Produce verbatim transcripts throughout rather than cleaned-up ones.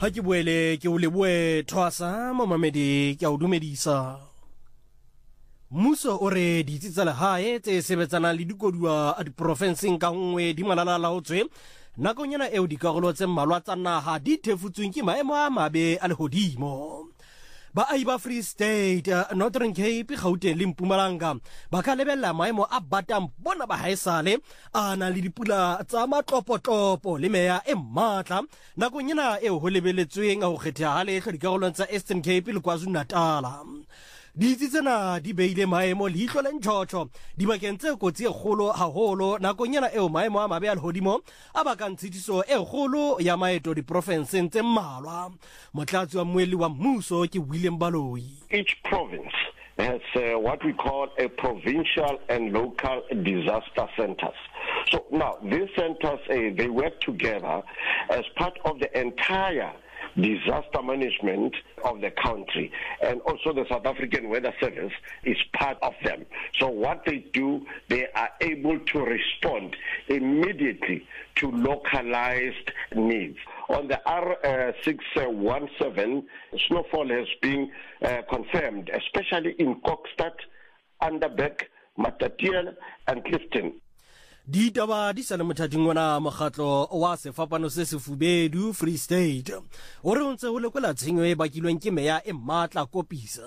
Ha ke boele ke o leboe Thwasa momamedi ke a o dumedisa. Mmuso o re ditsi tsa lehae tse sebetsana le dikoduwa a diprofenseng ka nngwe di malalalaotswe nakong yana eo dikarolo tse mmalwa tsa naha di thefutsweng ke maemo a mabe a lehodimo. Baahi ba Free State, Northern Cape, Gauteng le Mpumalanga ba ka lebella maemo a batang bona ba haesale a na le dipula tsa matlopotlopo le meya e matla nakong yana eo ho lebeletsweng ho kgethea ha leihlo dikarolong tsa Eastern Cape le KwaZulu-Natal. Ditsi tsena di beile maemo leihlo le ntjhotjho dibakeng tse kotsi e kgolo haholo nakong yana eo maemo a mabe a lehodimo a bakang tshitiso e kgolo ya maeto diprofenseng tse mmalwa. Motlatsi wa mmuelli wa mmuso ke William Baloyi. Each province has uh, what we call a provincial and local disaster centers. So now these centers, uh, they work together as part of the entire disaster management of the country, and also the South African Weather Service is part of them. So what they do, they are able to respond immediately to localized needs. On the R six one seven, snowfall has been uh, confirmed, especially in Kokstad, Underbeck, Matatiele and Clifton. Di taba di sale mothating wana mokgatlo wa sefapano se sefubedu Free State o re ntse ho lekola tshenyo e bakilweng ke meya e matla kopisa.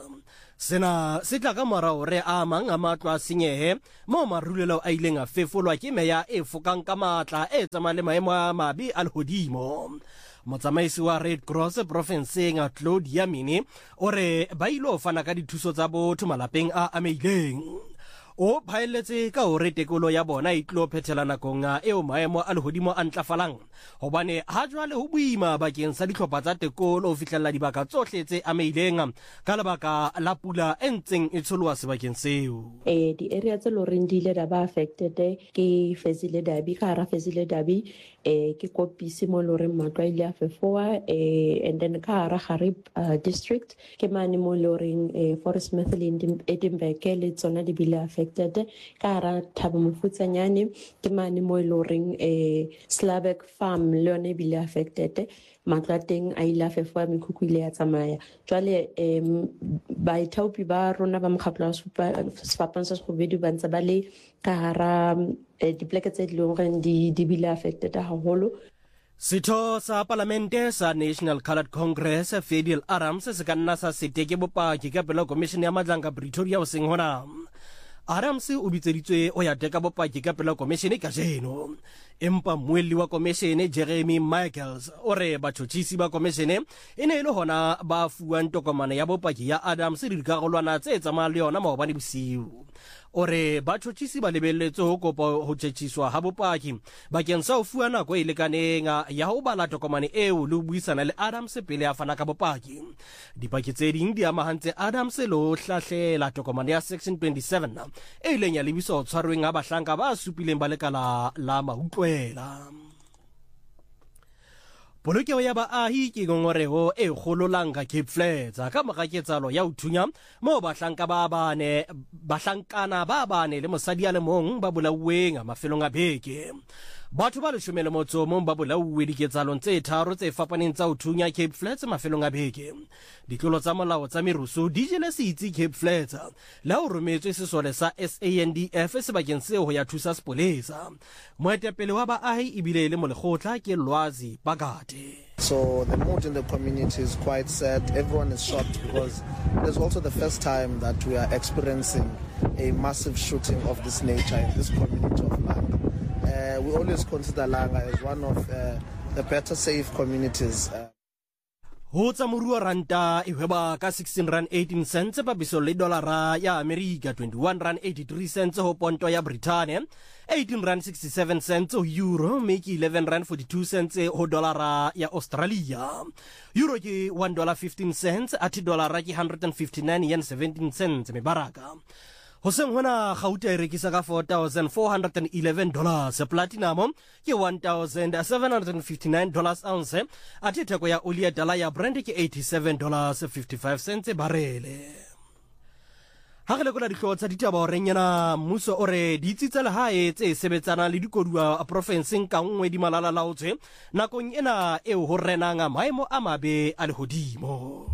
Sena se tla ka morao re a mang a matlo a senyehe mo marulelo a ileng a fefolwa ke meya e fokang ka matla e tsamaya le maemo a mabe a lehodimo. Motsamaisi wa Red Cross provinceng a Claudia Mini o re ba ilo fana ka dithuso tsa botho malapeng a ameileng. O phaelletse ka hore tekolo ya bona e tlo phethela nakong eo maemo a lehodimo a ntlafalang hobane ha jwale ho buima bakeng sa dihlopha tsa tekolo ho fihlella dibaka tsohle tse ameileng ka lebaka la pula e ntseng e tsholoha sebakeng seo. Eh di area tse loreng di ile da ba affected ke Fezile Dabi ka hara Fezile Dabi eh ke Kopisi mo loreng matlo ile a fefoa eh and then ka hara Harib uh, district ke mane mo loreng eh Forest Methil Edinburgh le tsona di bile affected ka hara Thabo Mofutsanyane ke mane mo loreng eh Slavic farm le bile affected matlateng a ile a fefoa mekhukhu ile ya tsamaya jwale em baithaopi ba rona ba mokgatlo wa sefapano sa sefubedu ba ntse ba le ka hara dipleke tse di leng di di bile affected haholo. Setho sa Palamente sa National Coloured Congress Fedial Arams se ka nna sa seteke bopaki ka pela Commission ya Madlanga Pretoria o seng hona. Arams o bitseditswe o ya teka bopaki ka pela commission ka jeno empa mmuelli wa commission Jeremy Michaels o re batjhotjhisi ba commission e ne ile hona ba fuwang tokomane ya bopaki ya Adams le dikarolwana tse tsamaya le yona maobane bosiu. O re batjhotjhisi ba lebelletse ho kopa ho tjhetjhiswa ha bopaki bakeng sa ho fuwa nako e lekaneng ya ho bala tokomane eo le ho buisana le Adams pele a fana ka bopaki. Dipaki tse ding di amahantse Adams le ho hlahlela tokomane ya section twenty-seven e ileng ya lebisa ho tshwarweng ha bahlanka ba supileng ba lekala la mautlwela. Polokeho ya baahi ke ngongoreho e kgololang ka Cape Flats ka mora ketsalo ya ho thunya mo bahlanka ba bane bahlankana ba bane le mosadi a le mong ba bolauweng mafelong a beke. Batho ba leshome le motso mong ba bolauwe diketsalong tse tharo tse fapaneng tsa ho thunya Cape Flats mafelong a beke. Ditlolo tsa molao tsa merusu di jele setsi Cape Flats la ho rometswe sesole sa S A N D F sebakeng seo ho ya thusa sepolesa. Moetapele wa baahi ebile le molekgotla ke Lwazi Bagate. So the mood in the community is quite sad. Everyone is shocked because it's also the first time that we are experiencing a massive shooting of this nature in this community of Langa. Uh, we always consider Langa as one of uh, the better safe communities. Uh, Ho tsa moruo ranta e hweba ka sixteen rand eighteen cents papiso le dolara ya America, twenty-one rand eighty-three cents ho ponto ya Britannia, eighteen rand sixty-seven cents ho euro, make eleven rand forty-two cents ho dolara ya Australia. Euro ke one dollar fifteen cents, ati dolara ke one hundred fifty-nine yen seventeen cents me baraka. Hoseng hona Gauteng e rekisa ka four thousand four hundred eleven dollars, platinum ke one thousand seven hundred fifty-nine dollars ounce, ati theko ya oli ya dala ya Brent ke eighty-seven dollars fifty-five cents barele. ha re lekola dihlooho tsa ditaba o reng yana mmuso o re ditsi tsa lehae tse sebetsana le dikoduwa a profenseng ka nngwe di malala laotswe nakong ena eo ho renang maemo a mabe a lehodimo.